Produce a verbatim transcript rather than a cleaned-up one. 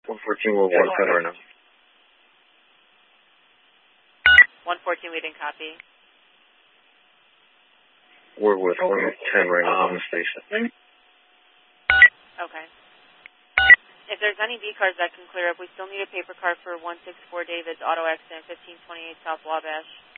one fourteen, we're one ten right now. one fourteen, we didn't copy. We're with one ten right now on the station. Okay. If there's any B cars that can clear up, we still need a paper car for one six four David's auto accident, fifteen twenty-eight South Wabash.